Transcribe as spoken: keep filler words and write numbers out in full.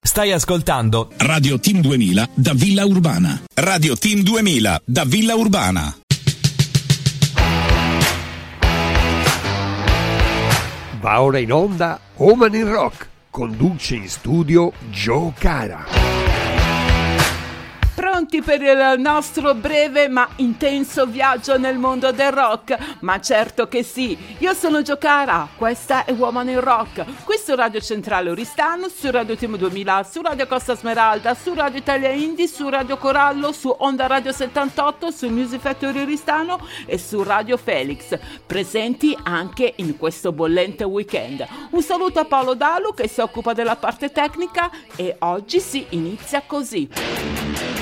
Stai ascoltando Radio Team duemila da Villa Urbana. Radio Team duemila da Villa Urbana. Va ora in onda Woman in Rock. Conduce in studio Joe Cara. Pronti per il nostro breve ma intenso viaggio nel mondo del rock? Ma certo che sì, io sono Joe Cara, questa è Woman in Rock, qui su Radio Centrale Oristano, su Radio Team duemila, su Radio Costa Smeralda, su Radio Italia Indie, su Radio Corallo, su Onda Radio settantotto, su Music Factory Oristano e su Radio Felix, presenti anche in questo bollente weekend. Un saluto a Paolo Dalu che si occupa della parte tecnica e oggi si inizia così.